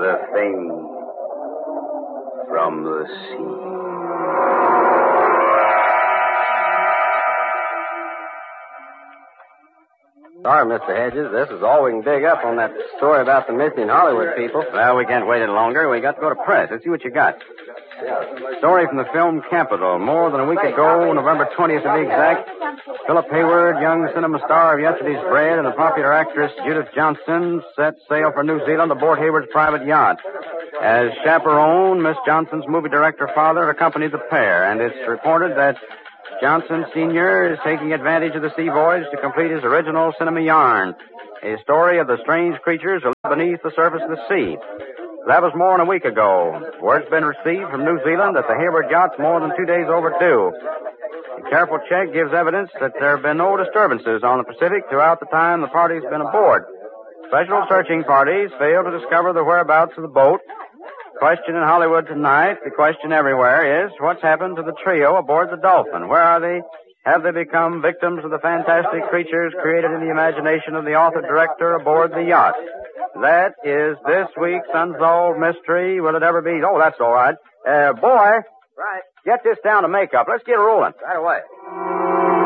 The thing from the sea. Sorry, Mr. Hedges. This is all we can dig up on that story about the missing Hollywood people. Well, we can't wait any longer. We got to go to press. Let's see what you got. Story from the film Capital. More than a week ago, November 20th to be exact, Philip Hayward, young cinema star of Yesterday's Bread, and the popular actress Judith Johnson set sail for New Zealand aboard Hayward's private yacht. As chaperone, Miss Johnson's movie director father accompanied the pair, and it's reported that Johnson Sr. is taking advantage of the sea voyage to complete his original cinema yarn, a story of the strange creatures who live beneath the surface of the sea. That was more than a week ago. Word's been received from New Zealand that the Hayward yacht's more than 2 days overdue. A careful check gives evidence that there have been no disturbances on the Pacific throughout the time the party's been aboard. Special searching parties failed to discover the whereabouts of the boat. The question in Hollywood tonight, the question everywhere is, what's happened to the trio aboard the Dolphin? Where are they? Have they become victims of the fantastic creatures created in the imagination of the author-director aboard the yacht? That is this week's Unsolved Mystery. Will it ever be? Oh, that's all right. Boy. Right. Get this down to makeup. Let's get rolling. Right away.